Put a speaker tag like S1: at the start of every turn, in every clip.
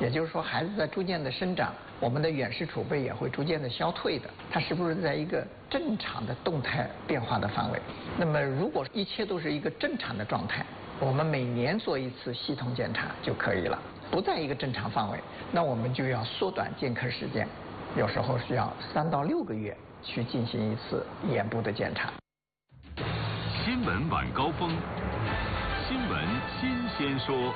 S1: 也就是说，孩子在逐渐的生长，我们的远视储备也会逐渐的消退的。它是不是在一个正常的动态变化的范围？那么，如果一切都是一个正常的状态，我们每年做一次系统检查就可以了。不在一个正常范围，那我们就要缩短见客时间，有时候需要3到6个月去进行一次眼部的检查。
S2: 新闻晚高峰，新闻新鲜说。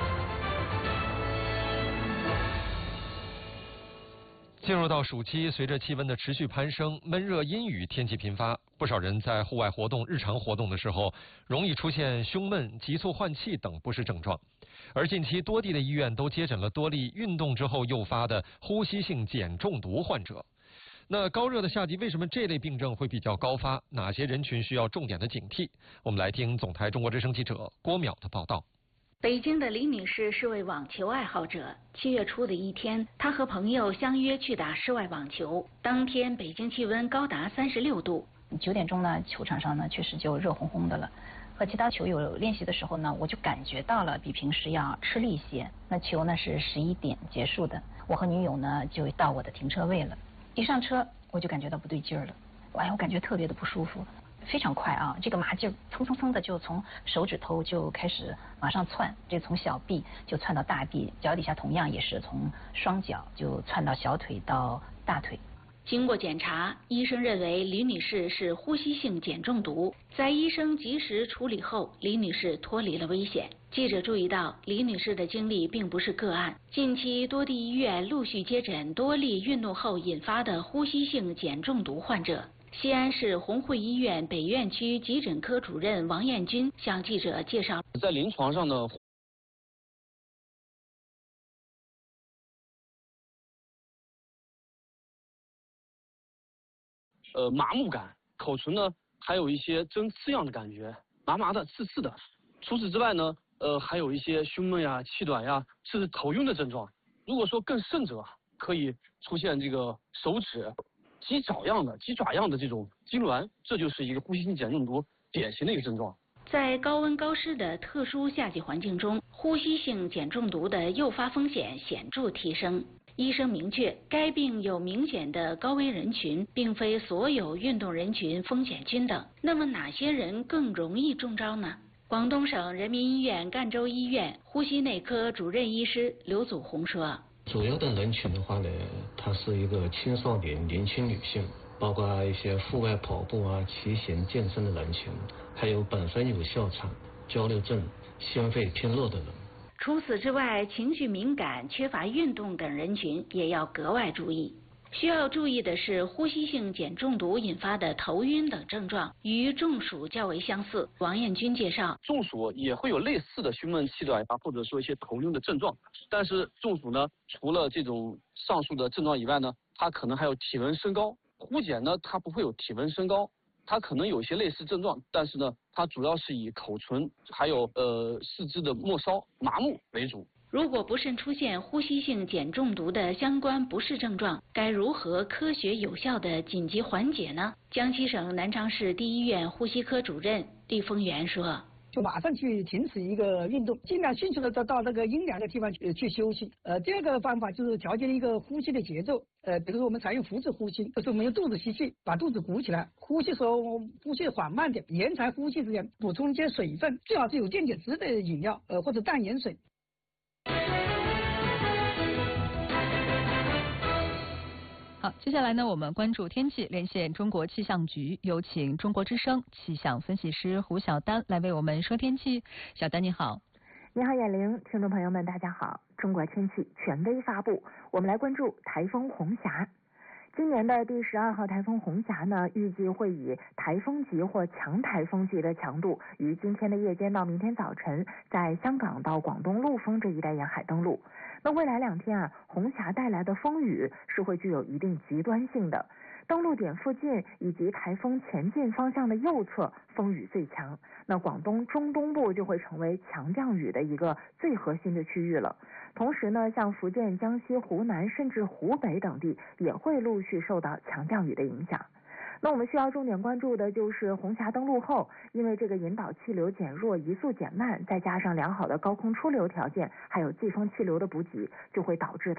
S3: 进入到暑期，随着气温的持续攀升，闷热阴雨天气频发，不少人在户外活动、日常活动的时候，容易出现胸闷、急促换气等不适症状。而近期多地的医院都接诊了多例运动之后诱发的呼吸性碱中毒患者。那高热的夏季，为什么这类病症会比较高发？哪些人群需要重点的警惕？我们来听总台中国之声记者郭淼的报道。
S4: 北京的李女士是位网球爱好者。7月初的一天，她和朋友相约去打室外网球。当天北京气温高达36度。
S5: 9点钟呢，球场上呢确实就热烘烘的了。和其他球友练习的时候呢，我就感觉到了比平时要吃力一些。那球呢是11点结束的，我和女友呢就到我的停车位了。一上车我就感觉到不对劲儿了，我感觉特别的不舒服。非常快啊，这个麻劲蹭蹭蹭的就从手指头就开始往上窜，这从小臂就窜到大臂，脚底下同样也是从双脚就窜到小腿到大腿。
S4: 经过检查，医生认为李女士是呼吸性碱中毒。在医生及时处理后，李女士脱离了危险。记者注意到，李女士的经历并不是个案。近期多地医院陆续接诊多例运动后引发的呼吸性碱中毒患者。西安市红会医院北院区急诊科主任王艳军向记者介绍，
S6: 在临床上呢，麻木感，口唇呢还有一些针刺样的感觉，麻麻的、刺刺的。除此之外呢，还有一些胸闷呀、气短呀，甚至头晕的症状。如果说更甚者，可以出现这个手指鸡爪样的这种痉挛，这就是一个呼吸性碱中毒典型的一个症状。
S4: 在高温高湿的特殊夏季环境中，呼吸性碱中毒的诱发风险显著提升。医生明确，该病有明显的高危人群，并非所有运动人群风险均等。那么哪些人更容易中招呢？广东省人民医院赣州医院呼吸内科主任医师刘祖红说，
S7: 主要的人群的话呢，它是一个青少年、年轻女性，包括一些户外跑步啊、骑行、健身的人群，还有本身有哮喘、焦虑症、心肺偏弱的人。
S4: 除此之外，情绪敏感、缺乏运动等人群也要格外注意。需要注意的是，呼吸性碱中毒引发的头晕等症状与中暑较为相似。王艳军介绍，
S6: 中暑也会有类似的胸闷、气短呀，或者说一些头晕的症状。但是中暑呢，除了这种上述的症状以外呢，它可能还有体温升高。呼碱呢，它不会有体温升高，它可能有一些类似症状，但是呢，它主要是以口唇还有四肢的末梢麻木为主。
S4: 如果不慎出现呼吸性碱中毒的相关不适症状，该如何科学有效的紧急缓解呢？江西省南昌市第一医院呼吸科主任厉峰元说，
S8: 就马上去停止一个运动，尽量迅速的到那个阴凉的地方去休息。第二个方法就是调节一个呼吸的节奏。比如说我们采用腹式呼吸，就是我们用肚子吸气，把肚子鼓起来，呼吸时候呼吸缓慢点，延长呼气时间，补充一些水分，最好是有电解质的饮料，或者淡盐水。
S9: 好，接下来呢，我们关注天气，连线中国气象局，有请中国之声气象分析师胡晓丹来为我们说天气。小丹你好。
S10: 你好，眼玲，听众朋友们，大家好。中国天气权威发布，我们来关注台风红霞。今年的第12号台风红霞呢，预计会以台风级或强台风级的强度，于今天的夜间到明天早晨，在香港到广东陆丰这一带沿海登陆。那未来2天啊，红霞带来的风雨是会具有一定极端性的。登陆点附近以及台风前进方向的右侧风雨最强，那广东中东部就会成为强降雨的一个最核心的区域了。同时呢，像福建、江西、湖南甚至湖北等地也会陆续受到强降雨的影响。那我们需要重点关注的就是红霞登陆后，因为这个引导气流减弱、移速减慢，再加上良好的高空出流条件，还有季风气流的补给，就会导致